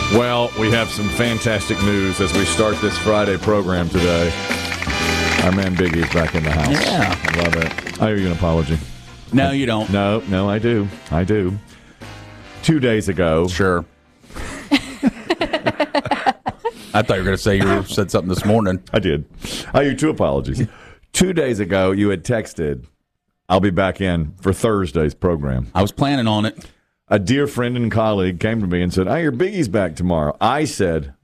Well, we have some fantastic news as we start this Friday program today. Our man Biggie's back in the house. Yeah. I love it. I owe you an apology. No, you don't. No, I do. 2 days ago. Sure. I thought you were going to say you said something this morning. I did. I owe you two apologies. 2 days ago, you had texted, I'll be back in for Thursday's program. I was planning on it. A dear friend and colleague came to me and said, your Biggie's back tomorrow. I said,